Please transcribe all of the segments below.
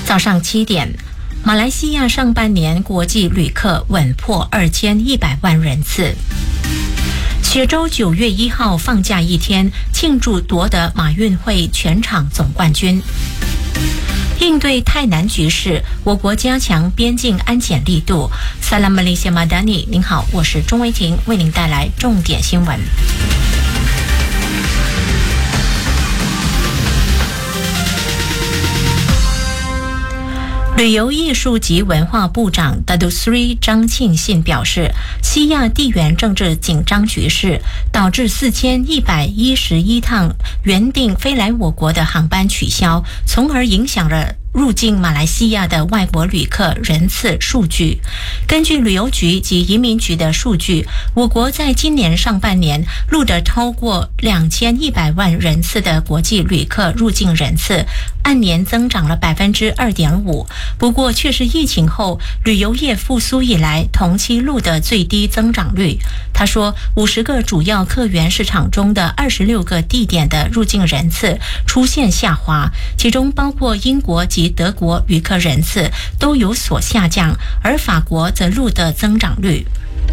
早上7点，马来西亚上半年国际旅客稳破2100万人次。雪州9月1号放假一天，庆祝夺得马运会全场总冠军。应对泰南局势，我国加强边境安检力度。萨拉马利西马达尼，您好，我是钟维婷，为您带来重点新闻。旅游艺术及文化部长 Datuk Seri 张庆信表示，西亚地缘政治紧张局势导致4111趟原定飞来我国的航班取消，从而影响了入境马来西亚的外国旅客人次数据。根据旅游局及移民局的数据，我国在今年上半年录得超过2100万人次的国际旅客入境人次，按年增长了2.5%。不过，却是疫情后旅游业复苏以来同期录得最低增长率。他说，50个主要客源市场中的26个地点的入境人次出现下滑，其中包括英国及德国旅客人次都有所下降，而法国则录得增长率。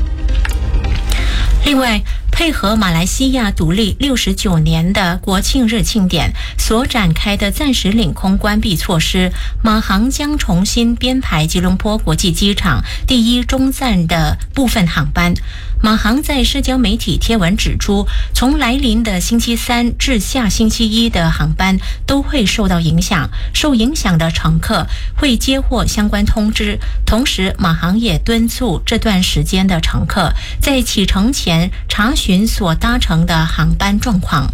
另外，配合马来西亚独立69年的国庆日庆典所展开的暂时领空关闭措施，马航将重新编排吉隆坡国际机场第1中站的部分航班。马航在社交媒体贴文指出，从来临的星期3至下星期1的航班都会受到影响，受影响的乘客会接获相关通知。同时，马航也敦促这段时间的乘客在启程前查询所搭乘的航班状况。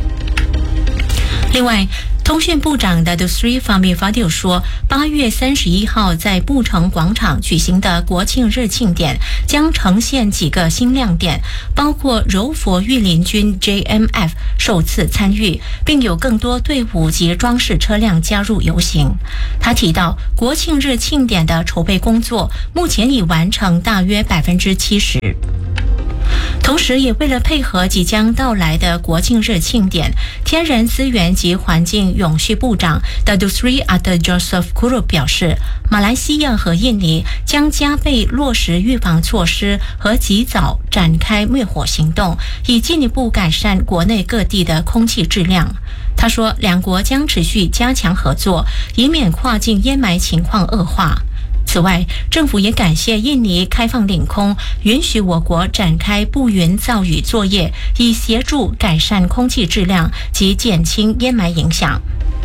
另外，通讯部长Datuk Seri Fahmi Fadil 说，8月31号在布城广场举行的国庆日庆典将呈现几个新亮点，包括柔佛御林军 JMF 首次参与，并有更多队伍及装饰车辆加入游行。他提到，国庆日庆典的筹备工作目前已完成大约70%。同时，也为了配合即将到来的国庆日庆典，天然资源及环境永续部长 Datuk Seri Arthur Joseph Kuro 表示，马来西亚和印尼将加倍落实预防措施和及早展开灭火行动，以进一步改善国内各地的空气质量。他说，两国将持续加强合作，以免跨境烟霾情况恶化。此外，政府也感谢印尼开放领空，允许我国展开布云造雨作业，以协助改善空气质量及减轻烟霾影响。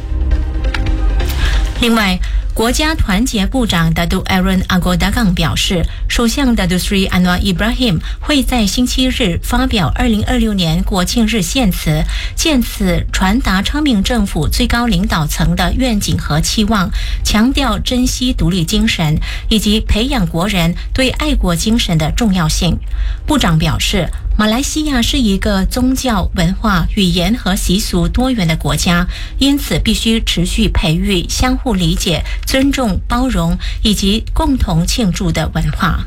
另外，国家团结部长 Datuk Aaron Agodagang 表示，首相 Datuk Seri Anwar Ibrahim 会在星期日发表2026年国庆日献词，借此传达昌明政府最高领导层的愿景和期望，强调珍惜独立精神以及培养国人对爱国精神的重要性。部长表示，马来西亚是一个宗教、文化、语言和习俗多元的国家，因此必须持续培育相互理解、尊重、包容以及共同庆祝的文化。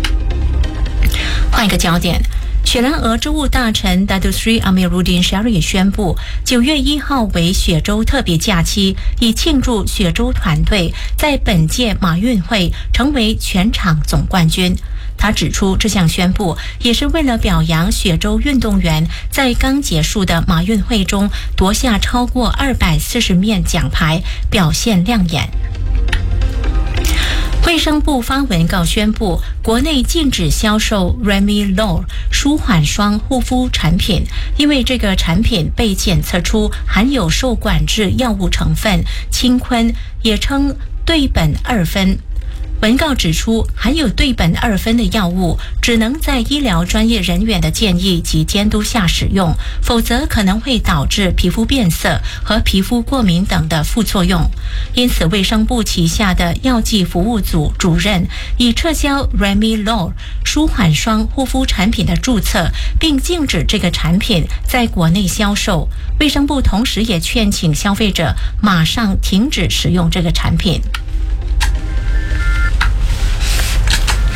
换一个焦点，雪兰莪州务大臣 Datuk Seri Amiruddin Syariah 宣布，9月1号为雪州特别假期，以庆祝雪州团队在本届马运会成为全场总冠军。他指出，这项宣布也是为了表扬雪州运动员在刚结束的马运会中夺下超过240面奖牌，表现亮眼。卫生部发文告宣布，国内禁止销售 Remilor 舒缓霜护肤产品，因为这个产品被检测出含有受管制药物成分氢醌，也称对苯二酚。文告指出，含有对苯二酚的药物只能在医疗专业人员的建议及监督下使用，否则可能会导致皮肤变色和皮肤过敏等的副作用。因此，卫生部旗下的药剂服务组主任已撤销 Remilor 舒缓霜护肤产品的注册，并禁止这个产品在国内销售。卫生部同时也劝请消费者马上停止使用这个产品。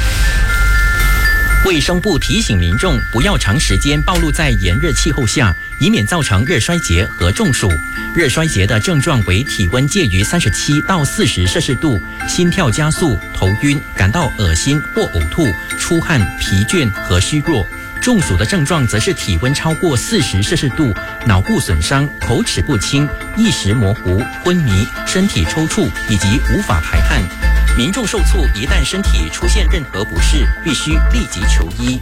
卫生部提醒民众不要长时间暴露在炎热气候下， 以免造成热衰竭和中暑。热衰竭的症状为体温介于37到40摄氏度，心跳加速、头晕、感到恶心或呕吐、出汗、疲倦和虚弱。中暑的症状则是体温超过40摄氏度，脑部损伤、口齿不清、意识模糊、昏迷、身体抽搐以及无法排汗。民众受促，一旦身体出现任何不适，必须立即求医。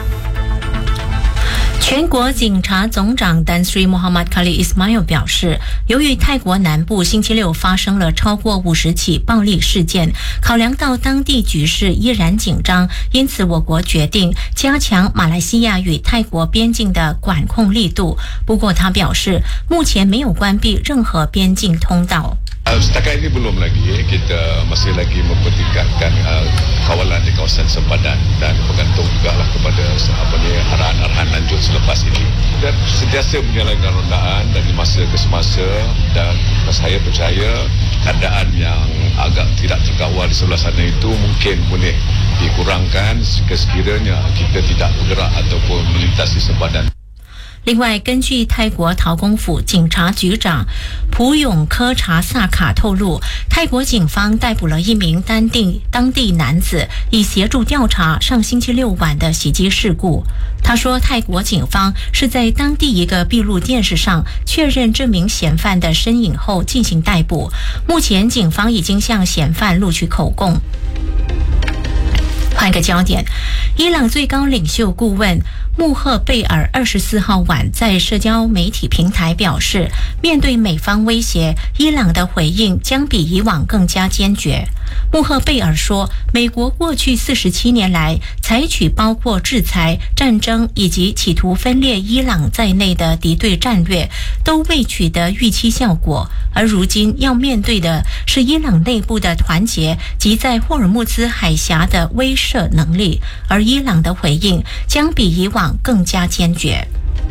全国警察总长 Tan Sri Muhammad Khalid Ismail 表示，由于泰国南部星期六发生了超过50起暴力事件，考量到当地局势依然紧张，因此我国决定加强马来西亚与泰国边境的管控力度。不过他表示，目前没有关闭任何边境通道。 Setakat ini belum lagi, kita masih lagi mempertingkatkan kawalan di kawasan sempadan dan bergantung jugalah kepada arahan-arahan lanjut selepas ini. Dan sentiasa menjalankan rondaan dari masa ke semasa dan saya percaya keadaan yang agak tidak terkawal di sebelah sana itu mungkin boleh dikurangkan sekiranya kita tidak bergerak ataupun melintasi sempadan. 另外，根据泰国陶公府警察局长普永科查萨卡透露，泰国警方逮捕了一名当地男子，以协助调查上星期六晚的袭击事故。他说，泰国警方是在当地一个闭路电视上确认这名嫌犯的身影后进行逮捕。目前，警方已经向嫌犯录取口供。换个焦点，伊朗最高领袖顾问穆赫贝尔24号晚在社交媒体平台表示，面对美方威胁，伊朗的回应将比以往更加坚决。穆赫贝尔说，美国过去47年来采取包括制裁、战争以及企图分裂伊朗在内的敌对战略，都未取得预期效果，而如今要面对的是伊朗内部的团结及在霍尔木兹海峡的威慑能力，而伊朗的回应将比以往更加坚决。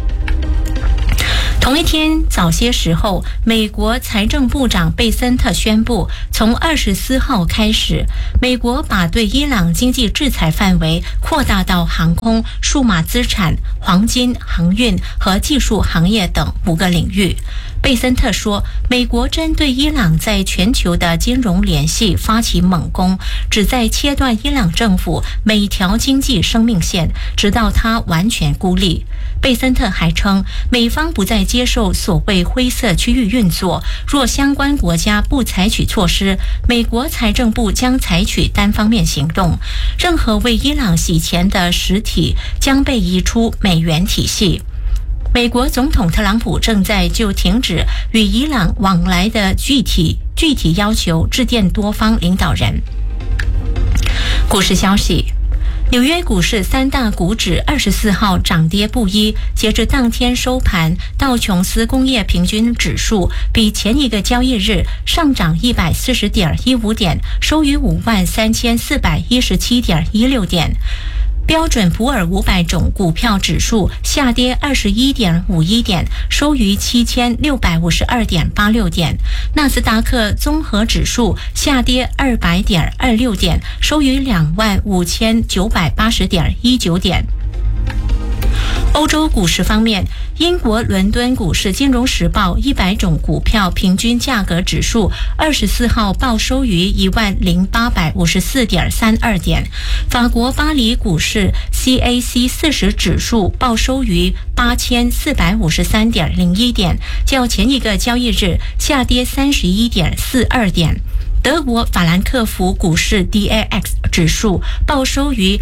同一天早些时候，美国财政部长贝森特宣布，从24号开始，美国把对伊朗经济制裁范围扩大到航空、数码资产、黄金、航运和技术行业等5个领域。贝森特说，美国针对伊朗在全球的金融联系发起猛攻，旨在切断伊朗政府每条经济生命线，直到它完全孤立。贝森特还称，美方不再接受所谓灰色区域运作，若相关国家不采取措施，美国财政部将采取单方面行动，任何为伊朗洗钱的实体将被移出美元体系。美国总统特朗普正在就停止与伊朗往来的具体要求致电多方领导人。股市消息，纽约股市3大股指24号涨跌不一，截至当天收盘，道琼斯工业平均指数比前一个交易日上涨140.15点，收于53417.16点。标准普尔500种股票指数下跌21.51点，收于7652.86点。纳斯达克综合指数下跌200.26点，收于25980.19点。欧洲股市方面，英国伦敦股市金融时报100种股票平均价格指数24号报收于10854.32点，法国巴黎股市 CAC 40指数报收于8453.01点，较前一个交易日下跌31.42点。德国法兰克福股市 DAX 指数报收于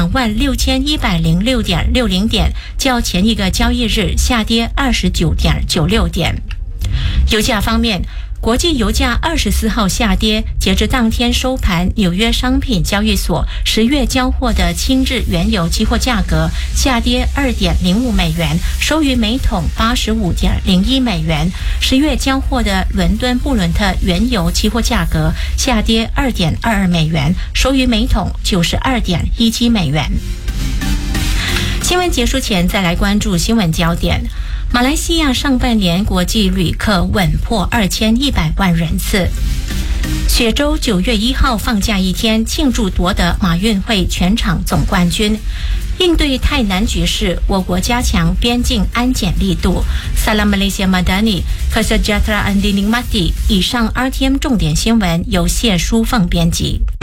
26106.60点，较前一个交易日下跌29.96点。油价方面，国际油价24号下跌，截至当天收盘，纽约商品交易所10月交货的轻质原油期货价格下跌2.05美元，收于每桶85.01美元。10月交货的伦敦布伦特原油期货价格下跌2.22美元，收于每桶92.17美元。新闻结束前，再来关注新闻焦点。马来西亚上半年国际旅客稳破2100万人次。雪州9月1号放假一天，庆祝夺得马运会全场总冠军。 应对泰南局势，我国加强边境安检力度。Salam Malaysia Madani, Kesejahteraan Dinikmati。以上 RTM 重点新闻由谢淑凤编辑。